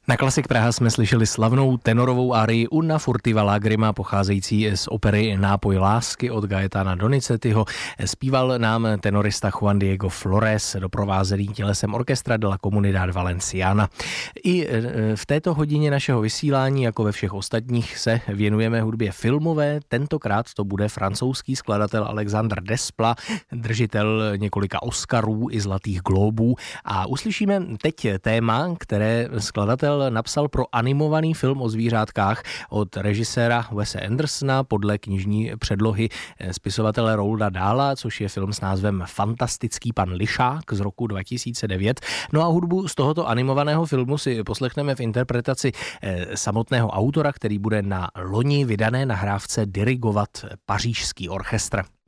Na Klasik Praha jsme slyšeli slavnou tenorovou árii Una furtiva lagrima, pocházející z opery Nápoj lásky od Gaetana Donizettiho. Zpíval nám tenorista Juan Diego Flores, doprovázený tělesem Orchestra de la Comunidad Valenciana. I v této hodině našeho vysílání, jako ve všech ostatních, se věnujeme hudbě filmové. Tentokrát to bude francouzský skladatel Alexandre Desplat, držitel několika Oscarů i Zlatých glóbů. A uslyšíme teď téma, které skladatel napsal pro animovaný film o zvířátkách od režiséra Wese Andersona podle knižní předlohy spisovatele Roalda Dahla, což je film s názvem Fantastický pan Lišák z roku 2009. No a hudbu z tohoto animovaného filmu si poslechneme v interpretaci samotného autora, který bude na loni vydané nahrávce dirigovat Pařížský orchestr.